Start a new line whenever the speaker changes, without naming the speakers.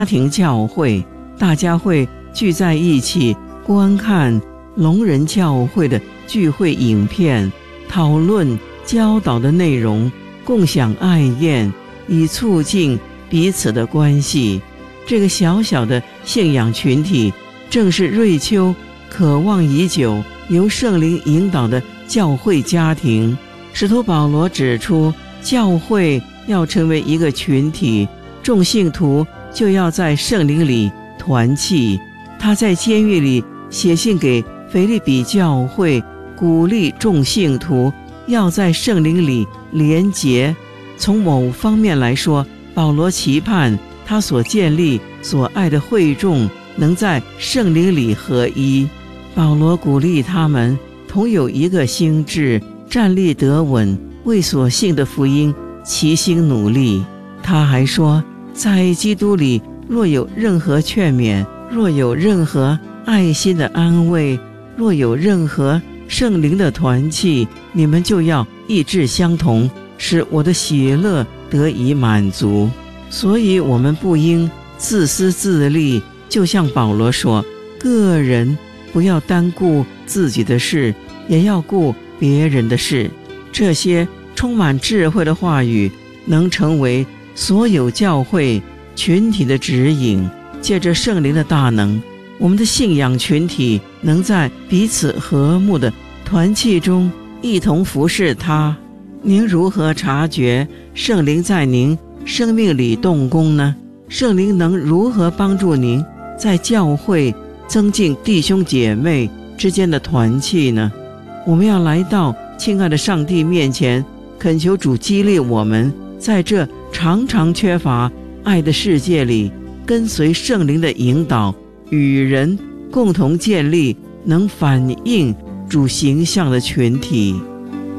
庭教会，大家会聚在一起观看聋人教会的聚会影片，讨论教导的内容，共享爱宴，以促进彼此的关系。这个小小的信仰群体，正是瑞秋渴望已久由圣灵引导的教会家庭。使徒保罗指出，教会要成为一个群体，众信徒就要在圣灵里团契。他在监狱里写信给腓立比教会，鼓励众信徒要在圣灵里连结。从某方面来说，保罗期盼他所建立所爱的会众能在圣灵里合一。保罗鼓励他们同有一个心志，站立得稳，为所信的福音齐心努力。他还说，在基督里若有任何劝勉，若有任何爱心的安慰，若有任何圣灵的团契，你们就要意志相同，使我的喜乐得以满足。所以我们不应自私自利，就像保罗说，个人不要单顾自己的事，也要顾别人的事。这些充满智慧的话语能成为所有教会群体的指引。借着圣灵的大能，我们的信仰群体能在彼此和睦的团契中一同服侍他。您如何察觉圣灵在您生命里动工呢？圣灵能如何帮助您在教会增进弟兄姐妹之间的团契呢？我们要来到亲爱的上帝面前，恳求主激励我们，在这常常缺乏爱的世界里，跟随圣灵的引导，与人共同建立能反映主形象的群体。